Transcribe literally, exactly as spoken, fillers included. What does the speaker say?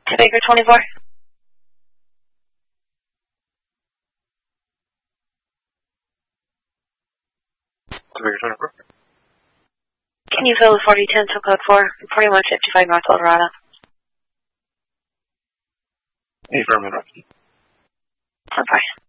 To Baker twenty-four. To Baker twenty-four. Can you fill the forty ten to code four, forty-one fifty-five North Eldorado? Affirmative. Bye-bye.